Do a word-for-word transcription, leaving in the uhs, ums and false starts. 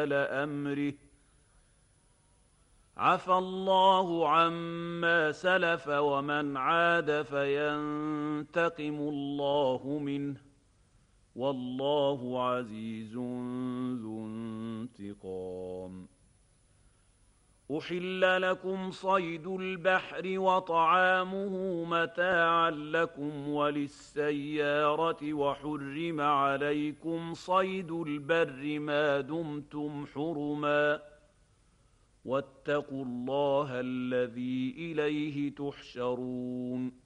تاويل امره عفى الله عما سلف ومن عاد فينتقم الله منه والله عزيز ذو انتقام. أحل لكم صيد البحر وطعامه متاعا لكم وللسيارة وحرم عليكم صيد البر ما دمتم حرما واتقوا الله الذي إليه تحشرون.